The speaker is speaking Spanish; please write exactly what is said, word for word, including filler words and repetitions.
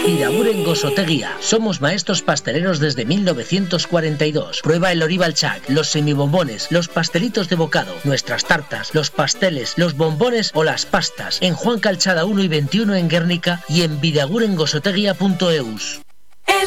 Bidaguren Gozoteguía. Somos maestros pasteleros desde mil novecientos cuarenta y dos. Prueba el Orival Chac, los semibombones, los pastelitos de bocado, nuestras tartas, los pasteles, los bombones o las pastas. En Juan Calzada uno y veintiuno en Guernica y en bidaguren gozoteguía punto eus.